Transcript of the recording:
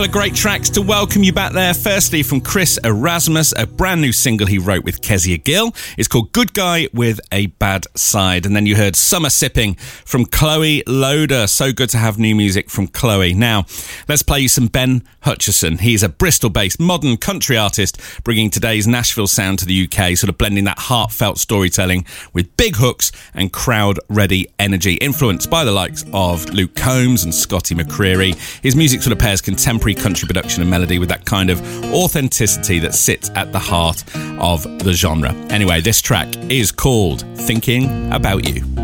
couple of great tracks to welcome you back there. Firstly, from Chris Erasmus, a brand new single he wrote with Kezia Gill. It's called Good Guy with a Bad Side. And then you heard Summer Sipping from Chloe Loader. So good to have new music from Chloe. Now, let's play you some Ben Hutchison. He's a Bristol-based modern country artist, bringing today's Nashville sound to the UK, sort of blending that heartfelt storytelling with big hooks and crowd-ready energy, influenced by the likes of Luke Combs and Scotty McCreery. His music sort of pairs contemporary country production and melody with that kind of authenticity that sits at the heart of the genre. Anyway, this track is called Thinking About You.